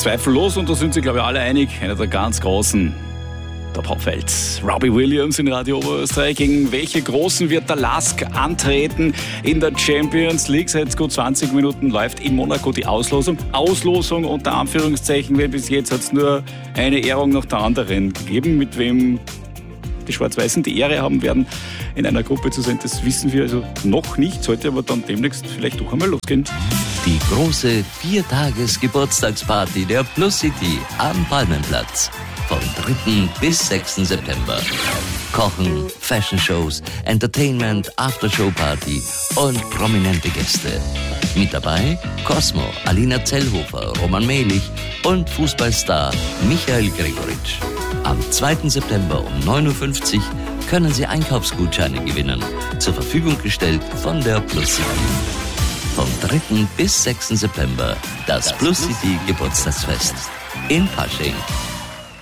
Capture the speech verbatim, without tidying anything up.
Zweifellos, und da sind sich, glaube ich, alle einig, einer der ganz großen der Popwelt. Robbie Williams in Radio Oberösterreich. Gegen welche Großen wird der Lask antreten in der Champions League? Seit gut zwanzig Minuten läuft in Monaco die Auslosung. Auslosung unter Anführungszeichen, weil bis jetzt hat es nur eine Ehrung nach der anderen gegeben. Mit wem die Schwarz-Weißen die Ehre haben werden, in einer Gruppe zu sein, das wissen wir also noch nicht. Sollte aber dann demnächst vielleicht doch einmal losgehen. Die große Viertages-Geburtstagsparty der Plus City am Palmenplatz. Vom dritten bis sechsten September. Kochen, Fashion-Shows, Entertainment, Aftershow-Party und prominente Gäste. Mit dabei Cosmo, Alina Zellhofer, Roman Mehlich und Fußballstar Michael Gregoritsch. Am zweiten September um neun Uhr fünfzig können Sie Einkaufsgutscheine gewinnen. Zur Verfügung gestellt von der Plus City. Vom dritten bis sechsten September das Plus City Geburtstagsfest in Pasching.